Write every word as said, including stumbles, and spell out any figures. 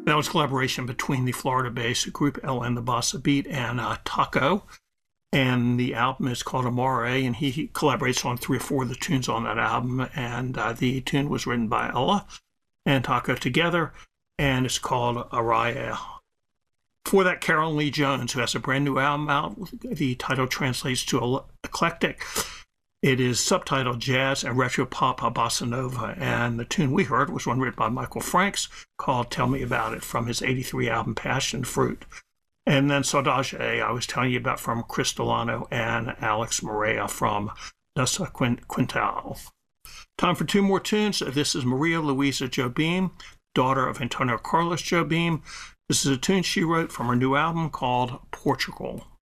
That was a collaboration between the Florida-based group L and the Bossa Beat and uh, Taco. And the album is called Amore, and he, he collaborates on three or four of the tunes on that album. And uh, the tune was written by Ella and Taco together, and it's called Araya. For that, Carolyn Lee Jones, who has a brand new album out. The title translates to eclectic. It is subtitled Jazz and Retro Pop Bossa Nova, and the tune we heard was one written by Michael Franks called Tell Me About It from his eighty-three album Passion Fruit. And then Saudade, I was telling you about from Chris Delano and Alex Morea from Nusa Quintal. Time for two more tunes. This is Maria Luisa Jobim, daughter of Antonio Carlos Jobim. This is a tune she wrote from her new album called Portugal.